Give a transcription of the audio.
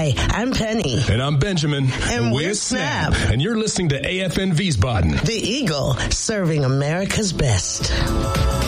Hi, I'm Penny. And I'm Benjamin. And we're Snap. And you're listening to AFN Wiesbaden. The Eagle, serving America's best.